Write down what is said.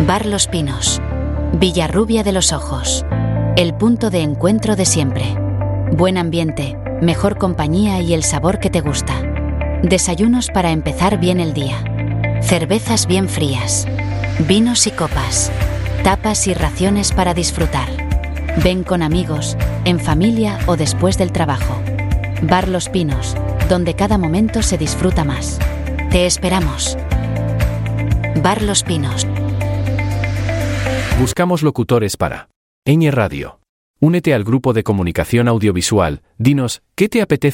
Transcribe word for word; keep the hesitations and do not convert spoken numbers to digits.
Bar Los Pinos. Villarrubia de los Ojos. El punto de encuentro de siempre. Buen ambiente, mejor compañía y el sabor que te gusta. Desayunos para empezar bien el día. Cervezas bien frías. Vinos y copas. Tapas y raciones para disfrutar. Ven con amigos, en familia o después del trabajo. Bar Los Pinos, donde cada momento se disfruta más. Te esperamos. Bar Los Pinos. Buscamos locutores para Ñ Radio. Únete al grupo de comunicación audiovisual. Dinos, ¿qué te apetece